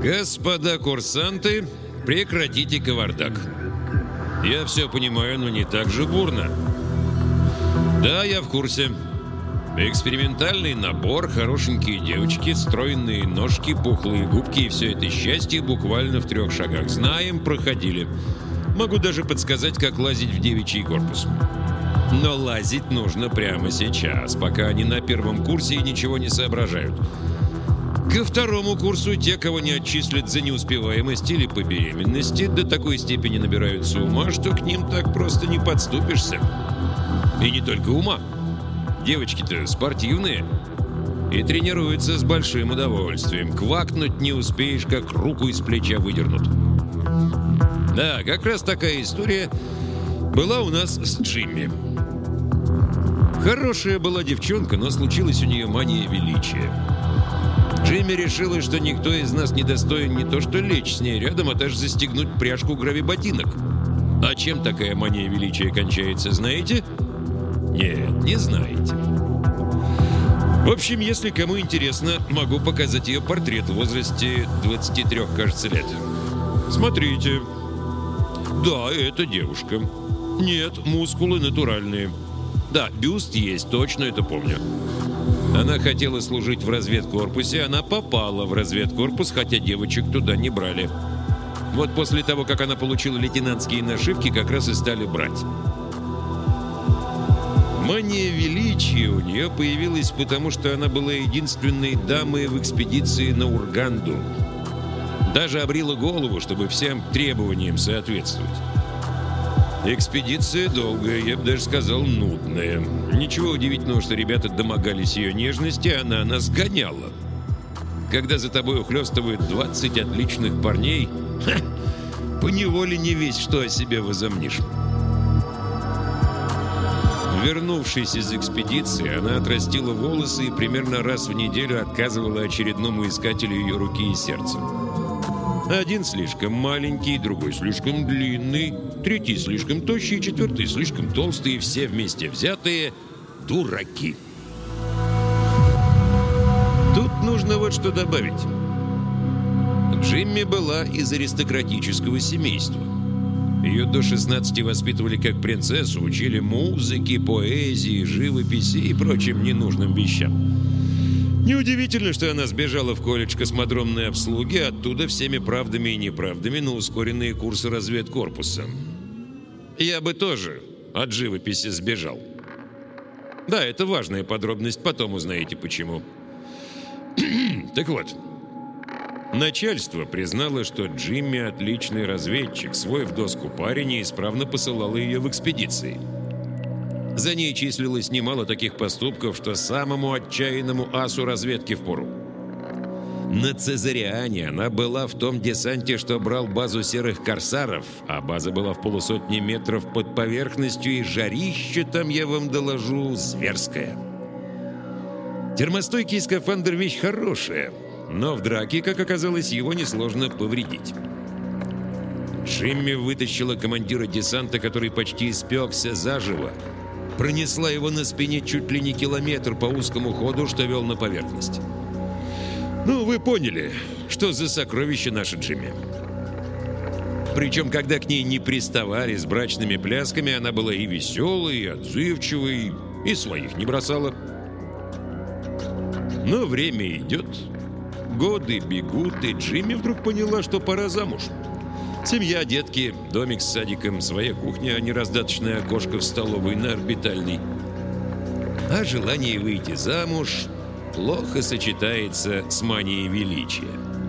Господа курсанты, прекратите кавардак. Я все понимаю, но не так же бурно. Да, я в курсе. Экспериментальный набор, хорошенькие девочки, стройные ножки, пухлые губки и все это счастье буквально в 3 шагах. Знаем, проходили. Могу даже подсказать, как лазить в девичий корпус. Но лазить нужно прямо сейчас, пока они на 1 курсе и ничего не соображают. Ко 2 курсу те, кого не отчислят за неуспеваемость или по беременности, до такой степени набираются ума, что к ним так просто не подступишься. И не только ума. Девочки-то спортивные и тренируются с большим удовольствием. Квакнуть не успеешь, как руку из плеча выдернут. Да, как раз такая история была у нас с Джимми. Хорошая была девчонка, но случилась у нее мания величия. Джимми решила, что никто из нас не достоин не то что лечь с ней рядом, а даже застегнуть пряжку гравиботинок. А чем такая мания величия кончается, знаете? Нет, не знаете. В общем, если кому интересно, могу показать ее портрет в возрасте 23, кажется, лет. Смотрите. Да, это девушка. Нет, мускулы натуральные. Да, бюст есть, точно это помню. Она хотела служить в разведкорпусе, она попала в разведкорпус, хотя девочек туда не брали. Вот после того, как она получила лейтенантские нашивки, как раз и стали брать. Мания величия у нее появилась, потому что она была единственной дамой в экспедиции на Урганду. Даже обрила голову, чтобы всем требованиям соответствовать. Экспедиция долгая, я бы даже сказал, нудная. Ничего удивительного, что ребята домогались ее нежности, она нас гоняла. Когда за тобой ухлёстывают 20 отличных парней, поневоле не весь, что о себе возомнишь. Вернувшись из экспедиции, она отрастила волосы и примерно раз в неделю отказывала очередному искателю ее руки и сердца. Один слишком маленький, другой слишком длинный, третий слишком тощий, четвертый слишком толстый, и все вместе взятые дураки. Тут нужно вот что добавить. Джимми была из аристократического семейства. Ее до 16 воспитывали как принцессу, учили музыке, поэзии, живописи и прочим ненужным вещам. Неудивительно, что она сбежала в колледж космодромной обслуги, оттуда всеми правдами и неправдами на ускоренные курсы разведкорпуса. Я бы тоже от живописи сбежал. Да, это важная подробность, потом узнаете почему. Так вот, начальство признало, что Джимми отличный разведчик, свой в доску парень, и исправно посылало ее в экспедиции. За ней числилось немало таких поступков, что самому отчаянному асу разведки впору. На Цезариане она была в том десанте, что брал базу серых корсаров, а база была в 150 метров под поверхностью, и жарище там, я вам доложу, зверское. Термостойкий скафандр — вещь хорошая, но в драке, как оказалось, его несложно повредить. Джимми вытащила командира десанта, который почти испекся заживо, пронесла его на спине чуть ли не километр по узкому ходу, что вел на поверхность. Ну, вы поняли, что за сокровище наше Джимми. Причем, когда к ней не приставали с брачными плясками, она была и веселой, и отзывчивой, и своих не бросала. Но время идет, годы бегут, и Джимми вдруг поняла, что пора замуж. Семья, детки, домик с садиком, своя кухня, а не раздаточное окошко в столовой на Орбитальной. А желание выйти замуж плохо сочетается с манией величия.